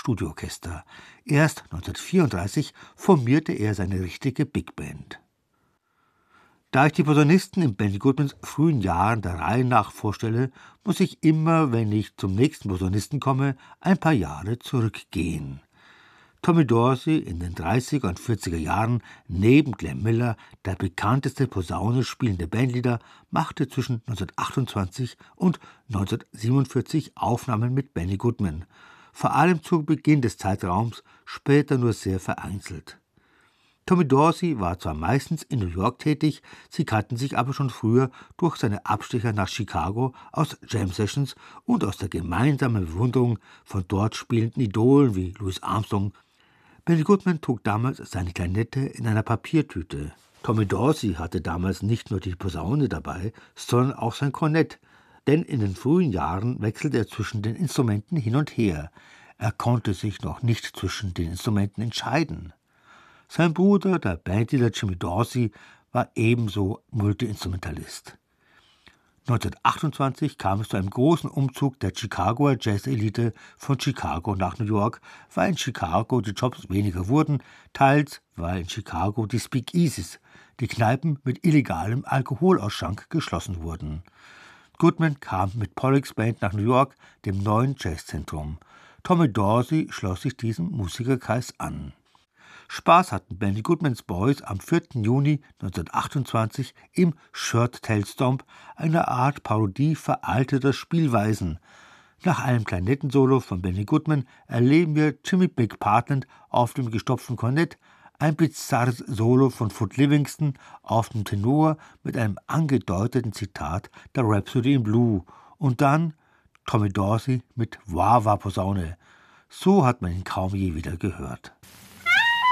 Studioorchester. Erst 1934 formierte er seine richtige Big Band. Da ich die Posaunisten in Benny Goodmans frühen Jahren der Reihe nach vorstelle, muss ich immer, wenn ich zum nächsten Posaunisten komme, ein paar Jahre zurückgehen. Tommy Dorsey, in den 30er und 40er Jahren neben Glenn Miller der bekannteste Posaune spielende Bandleader, machte zwischen 1928 und 1947 Aufnahmen mit Benny Goodman, vor allem zu Beginn des Zeitraums, später nur sehr vereinzelt. Tommy Dorsey war zwar meistens in New York tätig, sie kannten sich aber schon früher durch seine Abstecher nach Chicago aus Jam Sessions und aus der gemeinsamen Bewunderung von dort spielenden Idolen wie Louis Armstrong. Benny Goodman trug damals seine Klarinette in einer Papiertüte. Tommy Dorsey hatte damals nicht nur die Posaune dabei, sondern auch sein Kornett, denn in den frühen Jahren wechselte er zwischen den Instrumenten hin und her. Er konnte sich noch nicht zwischen den Instrumenten entscheiden. Sein Bruder, der Bandleader Jimmy Dorsey, war ebenso Multiinstrumentalist. 1928 kam es zu einem großen Umzug der Chicagoer Jazz-Elite von Chicago nach New York, weil in Chicago die Jobs weniger wurden, teils weil in Chicago die Speakeasies, die Kneipen mit illegalem Alkoholausschank, geschlossen wurden. Goodman kam mit Pollacks Band nach New York, dem neuen Jazzzentrum. Tommy Dorsey schloss sich diesem Musikerkreis an. Spaß hatten Benny Goodmans Boys am 4. Juni 1928 im Shirt Tail Stomp, einer Art Parodie veralteter Spielweisen. Nach einem Klarinettensolo von Benny Goodman erleben wir Jimmy Big Partland auf dem gestopften Kornett, ein bizarres Solo von Foot Livingston auf dem Tenor mit einem angedeuteten Zitat der Rhapsody in Blue und dann Tommy Dorsey mit Wah-Wah Posaune. So hat man ihn kaum je wieder gehört.